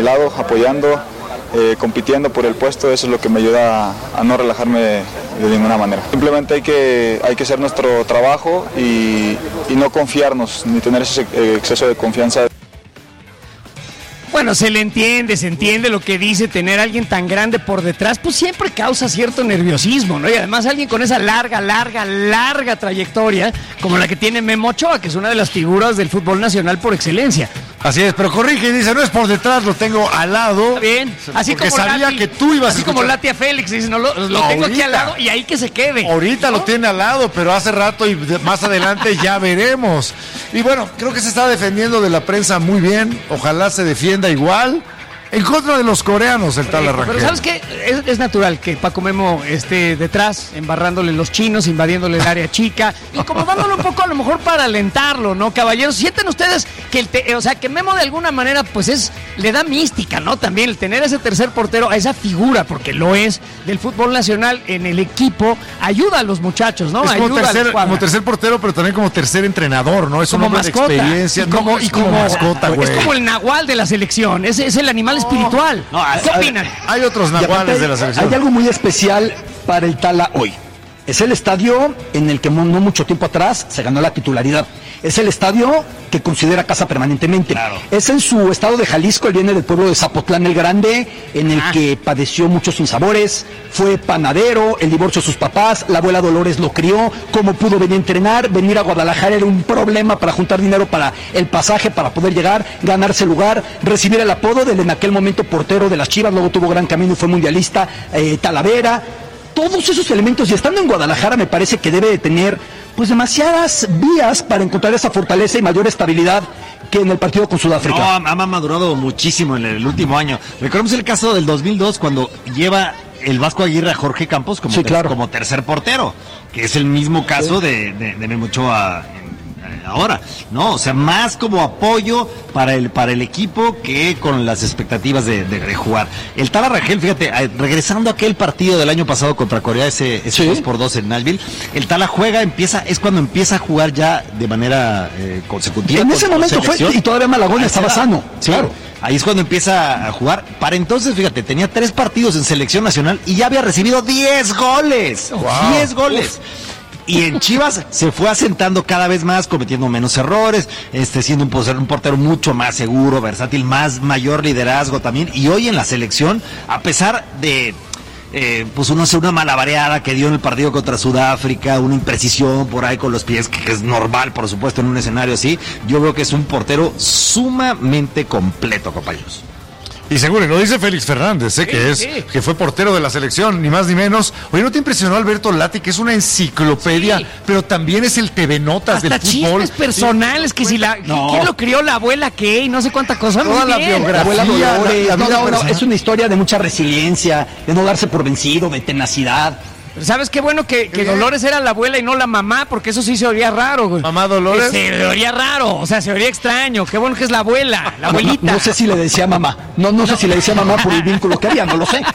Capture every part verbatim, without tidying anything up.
mi lado, apoyando, eh, compitiendo por el puesto. Eso es lo que me ayuda a, a no relajarme de, de ninguna manera. Simplemente hay que, hay que hacer nuestro trabajo y, y no confiarnos, ni tener ese exceso de confianza. Bueno, se le entiende, se entiende lo que dice, tener a alguien tan grande por detrás, pues siempre causa cierto nerviosismo, ¿no? Y además alguien con esa larga, larga, larga trayectoria, como la que tiene Memo Ochoa, que es una de las figuras del fútbol nacional por excelencia. Así es, pero corrige y dice, no es por detrás, lo tengo al lado. Está bien, así como sabía Lati, que tú ibas así a como Lati a Félix, dice, no, lo, lo no, tengo ahorita, aquí al lado y ahí que se quede. Ahorita ¿no? lo tiene al lado, pero hace rato y más adelante ya veremos. Y bueno, creo que se está defendiendo de la prensa muy bien, ojalá se defienda igual. En contra de los coreanos, el Tala Rangel. Pero ¿sabes qué? Es, es natural que Paco Memo esté detrás, embarrándole los chinos, invadiéndole el área chica, y como dándole un poco a lo mejor para alentarlo, ¿no, caballeros? Sienten ustedes que el te, o sea, que Memo de alguna manera, pues es, le da mística, ¿no? También el tener ese tercer portero, a esa figura, porque lo es, del fútbol nacional en el equipo, ayuda a los muchachos, ¿no? Es como, ayuda tercer, como tercer portero, pero también como tercer entrenador, ¿no? Es como un hombre mascota, de experiencia. Y como, no, y es como, como mascota, güey. Es como el nahual de la selección, es, es el animal espiritual. No, hay, ¿qué opinan? Hay, hay otros nahuales de la selección. Hay algo muy especial para el Tala hoy. Es el estadio en el que no mucho tiempo atrás se ganó la titularidad. Es el estadio que considera casa permanentemente. Claro. Es en su estado de Jalisco, él viene del pueblo de Zapotlán el Grande, en el ah. que padeció muchos sinsabores, fue panadero, el divorcio de sus papás, la abuela Dolores lo crió, cómo pudo venir a entrenar, venir a Guadalajara era un problema para juntar dinero para el pasaje, para poder llegar, ganarse lugar, recibir el apodo del en aquel momento portero de las Chivas, luego tuvo gran camino y fue mundialista, eh, Talavera. Todos esos elementos, y estando en Guadalajara me parece que debe de tener pues demasiadas vías para encontrar esa fortaleza y mayor estabilidad que en el partido con Sudáfrica. No, ha, ha madurado muchísimo en el último año. Recordemos el caso del dos mil dos cuando lleva el Vasco Aguirre a Jorge Campos como, sí, claro. ter, como tercer portero, que es el mismo caso sí. de, de, de Memo Ochoa ahora, ¿no? O sea, más como apoyo para el para el equipo que con las expectativas de, de, de jugar. El Tala Rangel, fíjate, regresando a aquel partido del año pasado contra Corea, ese, ese sí. dos por dos en Nashville, el Tala juega, empieza, es cuando empieza a jugar ya de manera eh, consecutiva. En ese momento fue, y todavía Malagón estaba sano, sí, claro. Ahí es cuando empieza a jugar. Para entonces, fíjate, tenía tres partidos en selección nacional y ya había recibido diez goles. Wow. diez goles. Uf. Y en Chivas se fue asentando cada vez más, cometiendo menos errores, este, siendo un, un portero mucho más seguro, versátil, más mayor liderazgo también. Y hoy en la selección, a pesar de, eh, pues no sé, una malabareada que dio en el partido contra Sudáfrica, una imprecisión por ahí con los pies, que, que es normal, por supuesto, en un escenario así, yo creo que es un portero sumamente completo, compañeros. Y seguro, lo dice Félix Fernández, ¿eh? Sí, que es sí. que fue portero de la selección, ni más ni menos. Oye, ¿no te impresionó Alberto Lati, que es una enciclopedia, sí. pero también es el T V Notas hasta del fútbol? Chistes personales, sí. que si la... No. ¿Quién lo crió? La abuela qué, y no sé cuánta cosa. Toda la biografía, la abuela Dolores, la, la no, no, no, es una historia de mucha resiliencia, de no darse por vencido, de tenacidad. Pero ¿sabes qué bueno que, que Dolores era la abuela y no la mamá? Porque eso sí se oía raro, güey. ¿Mamá Dolores? Se oía raro, o sea, se oía extraño. Qué bueno que es la abuela, la abuelita. No, no, no sé si le decía mamá. No, no sé si le decía mamá por el vínculo que había, no lo sé.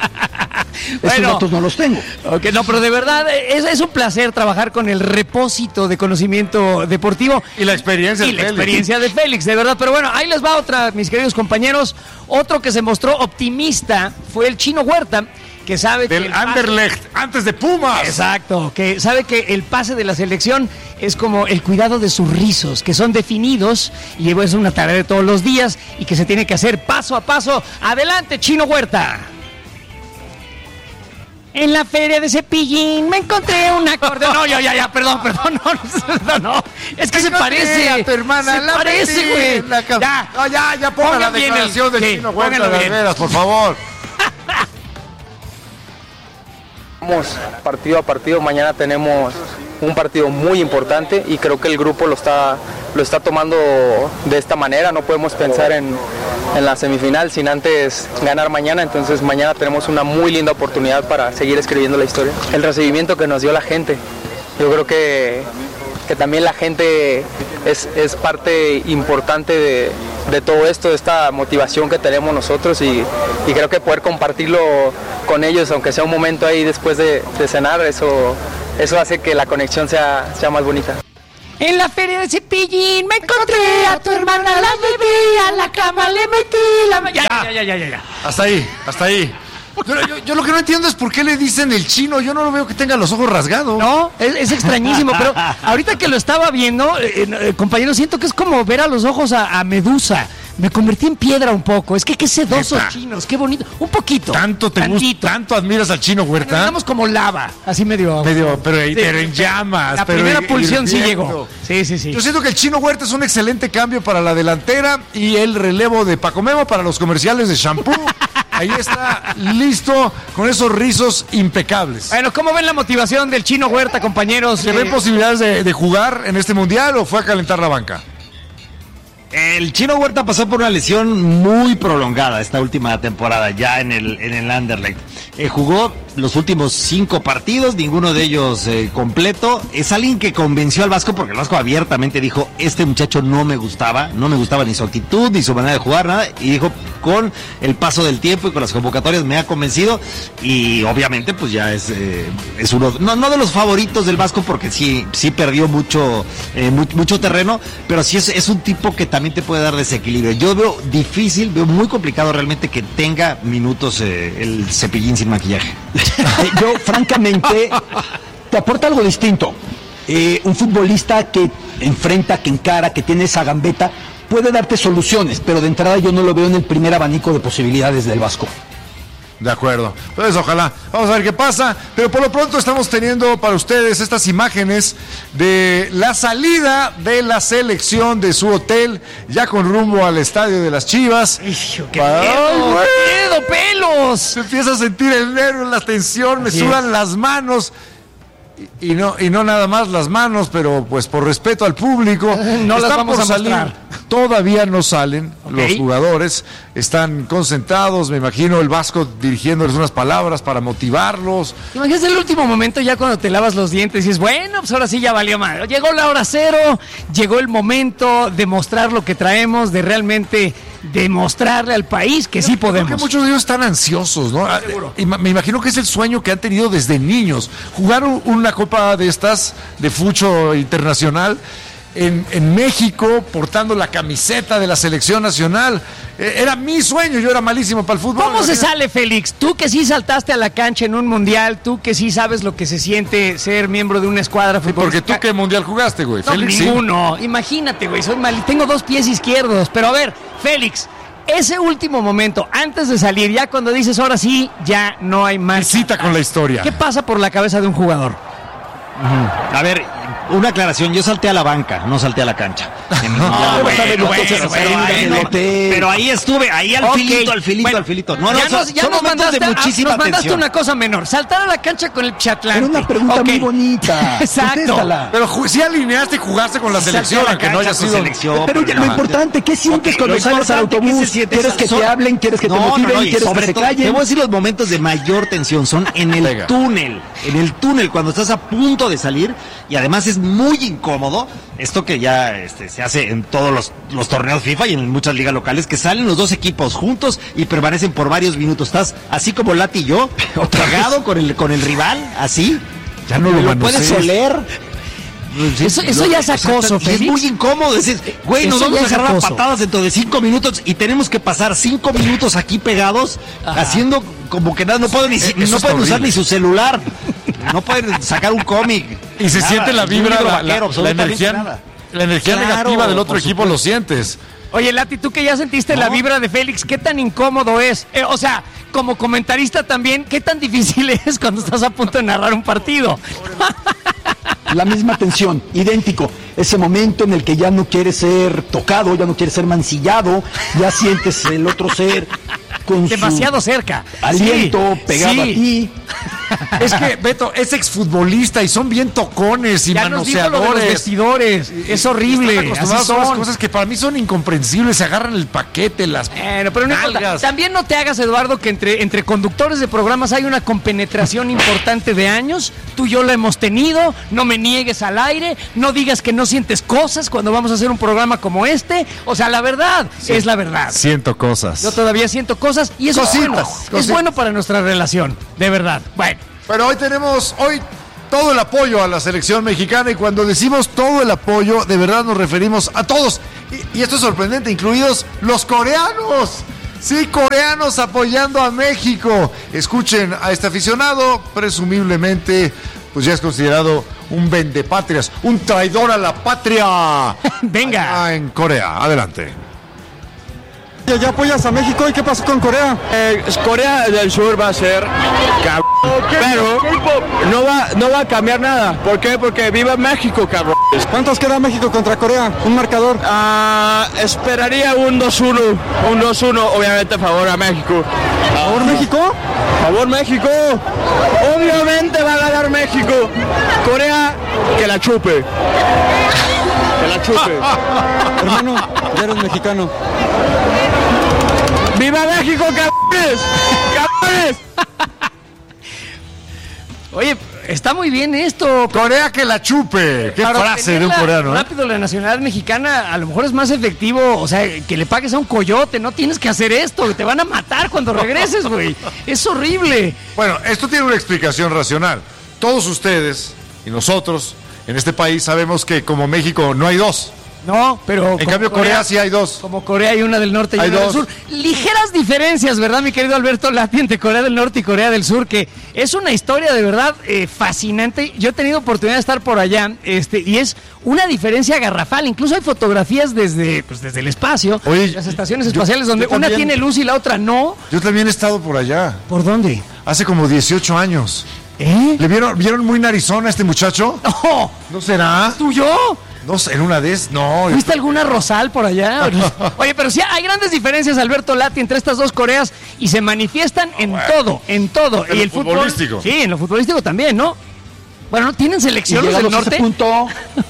Bueno, esos datos no los tengo. Okay, no, pero de verdad es, es un placer trabajar con el repósito de conocimiento deportivo. Y la experiencia y de la Félix. experiencia de Félix, de verdad. Pero bueno, ahí les va otra, mis queridos compañeros. Otro que se mostró optimista fue el Chino Huerta, que sabe del que el Anderlecht, pase... antes de Pumas. Exacto, que sabe que el pase de la selección es como el cuidado de sus rizos, que son definidos y es una tarea de todos los días y que se tiene que hacer paso a paso. Adelante, Chino Huerta. En la feria de Cepillín me encontré un acordeón. No, ya, ya, ya, perdón, perdón, no, no, no. Es que se parece. A tu hermana, se la parece, güey. La... Ya, no, ya, ya ponga la declaración del sí, Chino Huerta de veras, por favor. Vamos partido a partido, mañana tenemos un partido muy importante y creo que el grupo lo está, lo está tomando de esta manera. No podemos pensar en, en la semifinal sin antes ganar mañana, entonces mañana tenemos una muy linda oportunidad para seguir escribiendo la historia. El recibimiento que nos dio la gente, yo creo que, que también la gente es, es parte importante de, de todo esto, de esta motivación que tenemos nosotros y, y creo que poder compartirlo con ellos, aunque sea un momento ahí después de, de cenar, eso, eso hace que la conexión sea, sea más bonita. En la feria de Cepillín me encontré a tu hermana, la llevé a la cama, le metí la... Ya, ya, ya, ya, ya, ya. Hasta ahí, hasta ahí. Pero yo, yo lo que no entiendo es por qué le dicen el chino. Yo no lo veo que tenga los ojos rasgados. No, es, es extrañísimo, pero ahorita que lo estaba viendo, eh, eh, compañero, siento que es como ver a los ojos a, a Medusa. Me convertí en piedra un poco. Es que qué sedosos ¿Neta? Chinos, qué bonito. Un poquito. ¿Tanto te gusta, tanto admiras al Chino Huerta? Estamos como lava, así medio... Medio, pero, Sí, pero en llamas. La pero primera hir- pulsión sí hirviendo. llegó. Sí, sí, sí. Yo siento que el Chino Huerta es un excelente cambio para la delantera y el relevo de Paco Memo para los comerciales de shampoo. Ahí está listo con esos rizos impecables. Bueno, ¿cómo ven la motivación del Chino Huerta, compañeros? ¿Se Eh, ven posibilidades de, de jugar en este mundial o fue a calentar la banca? El Chino Huerta pasó por una lesión muy prolongada esta última temporada, ya en el, en el Anderlecht. Eh, jugó los últimos cinco partidos, ninguno de ellos eh, completo. Es alguien que convenció al Vasco, porque el Vasco abiertamente dijo, este muchacho no me gustaba, no me gustaba ni su actitud, ni su manera de jugar, nada. Y dijo, con el paso del tiempo y con las convocatorias me ha convencido. Y obviamente pues ya es, eh, es uno, no, no de los favoritos del Vasco, porque sí, sí perdió mucho, eh, mu- mucho terreno, pero sí es, es un tipo que también te puede dar desequilibrio. Yo veo difícil, veo muy complicado realmente que tenga minutos eh, el Cepillín sin maquillaje. Yo, francamente, te aporta algo distinto. Eh, un futbolista que enfrenta, que encara, que tiene esa gambeta, puede darte soluciones, pero de entrada yo no lo veo en el primer abanico de posibilidades del Vasco. De acuerdo. Entonces, ojalá. Vamos a ver qué pasa. Pero por lo pronto estamos teniendo para ustedes estas imágenes de la salida de la selección de su hotel, ya con rumbo al estadio de las Chivas. Hijo, qué Ay, miedo, güey. qué miedo, pelos. Se empieza a sentir el nervio, la tensión, me Así sudan es. las manos. Y, y no, y no nada más las manos, pero pues por respeto al público. No las están vamos por a salir. mostrar. Todavía no salen Ok. los jugadores, están concentrados, me imagino el Vasco dirigiéndoles unas palabras para motivarlos. Imagínate el último momento ya cuando te lavas los dientes y dices, bueno, pues ahora sí ya valió mal. Llegó la hora cero, llegó el momento de mostrar lo que traemos, de realmente demostrarle al país que sí Creo que podemos. muchos de ellos están ansiosos, ¿no? Y ma- me imagino que es el sueño que han tenido desde niños. Jugar un- una copa de estas, de fucho internacional, en, en México, portando la camiseta de la selección nacional. Eh, era mi sueño, yo era malísimo para el fútbol. ¿Cómo se Imagínate. sale, Félix? Tú que sí saltaste a la cancha en un mundial, tú que sí sabes lo que se siente ser miembro de una escuadra Porque futbolística. tú qué mundial jugaste, güey. No, Félix, sí. ninguno. Imagínate, güey, soy mal. Tengo dos pies izquierdos. Pero a ver, Félix, ese último momento, antes de salir, ya cuando dices, ahora sí, ya no hay más. Visita con la historia. ¿Qué pasa por la cabeza de un jugador? A ver, una aclaración, yo salté a la banca, no salté a la cancha. En mi mundial. bueno, bueno, bueno, entonces, pero, ahí ahí en el no- hotel. pero ahí estuve, ahí al Ok, filito, al filito, bueno, al filito. No, no, ya son, nos, ya son nos momentos mandaste, de muchísima nos mandaste tensión. una cosa menor. Saltar a la cancha con el Chatlán. Era una pregunta muy bonita. Exacto. Contéstala. Pero ju- sí alineaste y jugaste con la Salté selección, a la aunque no cancha haya con sido. selección, Pero ya, lo Ajá. importante, ¿qué sientes Ok, cuando lo sales al importante, ¿qué autobús? se siente? ¿Quieres que Son- te hablen? ¿Quieres que te No, motiven? no, no, y ¿Quieres que sobre se todo, callen? Debo decir los momentos de mayor tensión son en el Venga. túnel, en el túnel cuando estás a punto de salir y además es muy incómodo esto que ya este, se hace en todos los, los torneos FIFA y en muchas ligas locales, que salen los dos equipos juntos y permanecen por varios minutos. Estás así como Lati y yo, pegado con el con el rival, así. Ya no lo lo puedes manosees. oler. Eso- eso ya es acoso, y es Félix. muy incómodo decir, güey, nos Eso vamos ya a es agarrar a acoso. patadas dentro de cinco minutos y tenemos que pasar cinco minutos aquí pegados, haciendo como que nada, no pueden, ni, Eso no es pueden usar horrible. ni su celular, no pueden sacar un cómic. Y se Nada, siente la ni un vibra, libro la, vaquero, la- la absolutamente energía, nada. la energía Claro, negativa del otro por equipo lo sientes. Oye, Lati, tú que ya sentiste la No. vibra de Félix, ¿qué tan incómodo es? Eh, o sea, como comentarista también, ¿qué tan difícil es cuando estás a punto de narrar un partido? La misma tensión, idéntico. Ese momento en el que ya no quieres ser tocado, ya no quieres ser mancillado, ya sientes el otro ser con Demasiado su cerca. aliento Sí, pegado sí. a ti. Es que, Beto, es exfutbolista y son bien tocones y Ya nos dijo lo de los manoseadores. vestidores. Es horrible. Están Así acostumbrados a unas son. cosas que para mí son incomprensibles. Se agarran el paquete, las Bueno, pero no importa. nalgas. También no te hagas, Eduardo, que entre, entre conductores de programas hay una compenetración importante de años. Tú y yo la hemos tenido. No me niegues al aire. No digas que no sientes cosas cuando vamos a hacer un programa como este. O sea, la verdad es la verdad. Siento cosas. Yo todavía siento cosas y eso Cositas, es bueno. cositas. Es bueno para nuestra relación, de verdad. Bueno, Pero hoy tenemos, hoy todo el apoyo a la selección mexicana, y cuando decimos todo el apoyo, de verdad nos referimos a todos. Y, y esto es sorprendente, incluidos los coreanos. Sí, coreanos apoyando a México. Escuchen a este aficionado, presumiblemente, pues ya es considerado un vendepatrias, un traidor a la patria. Venga. Allá en Corea, adelante. ¿Ya apoyas a México? ¿Y qué pasó con Corea? Eh, Corea del Sur va a ser cabrón, pero no va, no va a cambiar nada. ¿Por qué? Porque viva México, cabrón. ¿Cuántos queda México contra Corea? ¿Un marcador? Ah, esperaría un dos uno, un dos uno, obviamente a favor a México. ¿Favor México? Favor México, obviamente va a ganar México. Corea, que la chupe. Que la chupe. Hermano, ya eres mexicano. ¡Viva México, cabrones! ¡Cabrones! Oye, está muy bien esto. Corea que la chupe. Qué Claro, frase de un tenerla coreano, ¿eh? rápido la nacionalidad mexicana a lo mejor es más efectivo, o sea, que le pagues a un coyote, no tienes que hacer esto, te van a matar cuando regreses, güey. Es horrible. Bueno, esto tiene una explicación racional. Todos ustedes y nosotros en este país sabemos que como México no hay dos. No, pero... En cambio, Corea, Corea sí hay dos. Como Corea hay una del norte y hay una dos. del sur. Ligeras diferencias, ¿verdad, mi querido Alberto Lati, entre Corea del Norte y Corea del Sur? Que es una historia de verdad eh, fascinante. Yo he tenido oportunidad de estar por allá, este, y es una diferencia garrafal. Incluso hay fotografías desde, pues, desde el espacio, Oye, las estaciones yo, espaciales, donde una también tiene luz y la otra no. Yo también he estado por allá. ¿Por dónde? Hace como dieciocho años. ¿Eh? ¿Le vieron, vieron muy narizón a este muchacho? No. ¿No será? ¿Tú yo? No sé, en una de esas, no. ¿Fuiste alguna Rosal por allá? Oye, pero sí hay grandes diferencias, Alberto Lati, entre estas dos Coreas y se manifiestan en bueno. todo, en todo. En y lo el fútbol, futbolístico. Sí, en lo futbolístico también, ¿no? Bueno, ¿no tienen selección los del Llegados a norte? ese punto,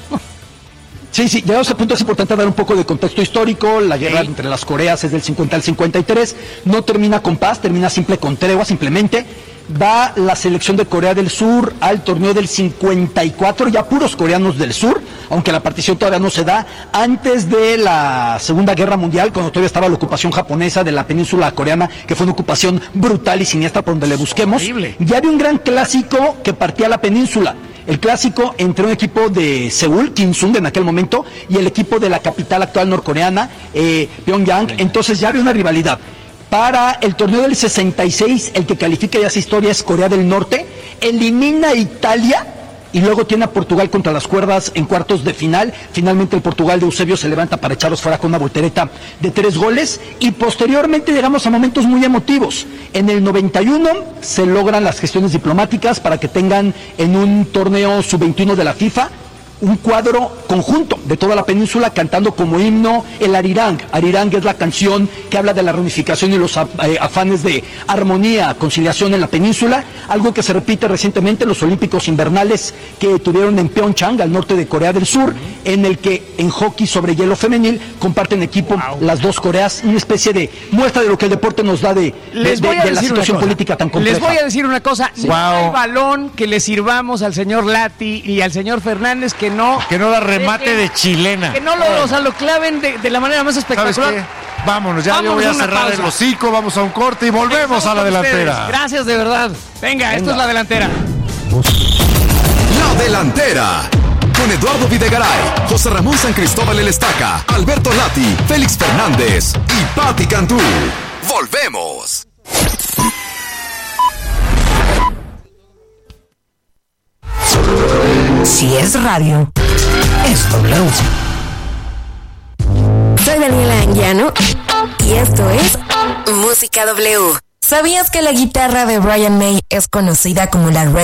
sí, sí, llegados a ese punto es importante dar un poco de contexto histórico. La guerra Sí. entre las Coreas es del cincuenta al cincuenta y tres, no termina con paz, termina simple con tregua, simplemente. Va la selección de Corea del Sur al torneo del cincuenta y cuatro, ya puros coreanos del sur, aunque la partición todavía no se da, antes de la Segunda Guerra Mundial, cuando todavía estaba la ocupación japonesa de la península coreana, que fue una ocupación brutal y siniestra por donde le busquemos. Horrible. Ya había un gran clásico que partía la península. El clásico entre un equipo de Seúl, Kinsung en aquel momento, y el equipo de la capital actual norcoreana, eh, Pyongyang. Entonces ya había una rivalidad. Para el torneo del sesenta y seis, el que califica ya esa historia es Corea del Norte, elimina a Italia y luego tiene a Portugal contra las cuerdas en cuartos de final. Finalmente el Portugal de Eusebio se levanta para echarlos fuera con una voltereta de tres goles y posteriormente llegamos a momentos muy emotivos. En el noventa y uno se logran las gestiones diplomáticas para que tengan en un torneo sub veintiuno de la FIFA un cuadro conjunto de toda la península cantando como himno el Arirang. Arirang es la canción que habla de la reunificación y los eh, afanes de armonía, conciliación en la península, algo que se repite recientemente en los Olímpicos Invernales que tuvieron en Pyeongchang, al norte de Corea del Sur, en el que en hockey sobre hielo femenil comparten equipo wow. las dos Coreas, una especie de muestra de lo que el deporte nos da de, de, de, de la situación política tan compleja. Les voy a decir una cosa, sí. no wow. hay balón que le sirvamos al señor Lati y al señor Fernández que no que no da remate de, de chilena, que no lo, o sea, lo claven de, de la manera más espectacular. Vámonos, ya Vámonos yo voy a cerrar pausa. el hocico, vamos a un corte y volvemos a la delantera. Ustedes. Gracias de verdad. Venga, Venga, esto es la delantera. La delantera con Eduardo Videgaray, José Ramón San Cristóbal El Estaca, Alberto Lati, Félix Fernández y Pati Cantú. Volvemos. Si es radio, es W. Soy Daniela Anguiano y esto es Música W. ¿Sabías que la guitarra de Brian May es conocida como la Red